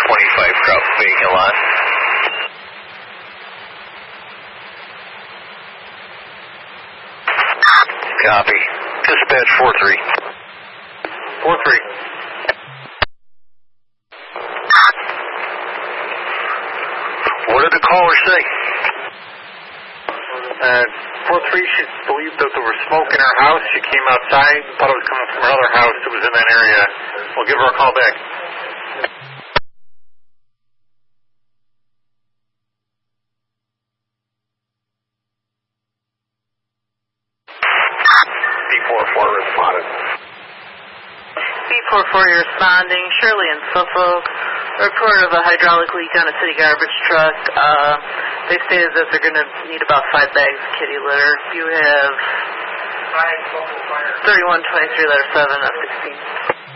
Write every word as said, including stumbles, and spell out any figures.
twenty-five Crouch Bay, Elon. Copy. Dispatch four three. four three. What did the caller say? Uh, four three, she believed that there was smoke in her house. She came outside, thought it was coming from her other house that was in that area. We'll give her a call back. B four four responded. B four four, you're responding. Shirley in Suffolk. Report of a hydraulic leak on a city garbage truck. Uh, they stated that they're going to need about five bags of kitty litter. You have thirty-one twenty-three, letter seven, F sixteen.